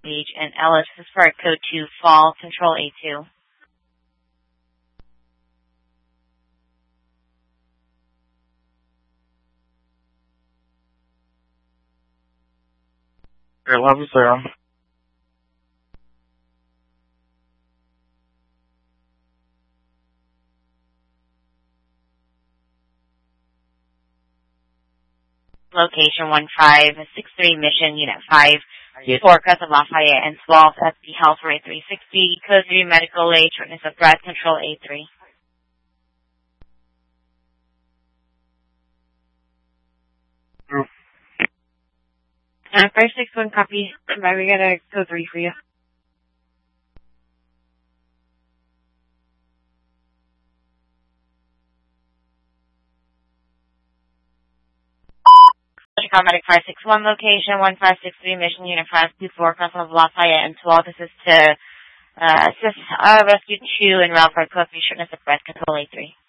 Page and Ellis. This is for code 2, fall, control A2. Air level 0. Location 1563, mission unit 5, 4 Crescent Lafayette and 12 FB Health Rate 360, code 3 medical age, shortness of breath, control A3. Group. 561 copy. We got a code 3 for you. Chicago Medic 561 location 1563 mission unit 524 Crescent of Lafayette and 12. This is to assist rescue 2 in Ralph Road, code 3 shortness of breath, control A3.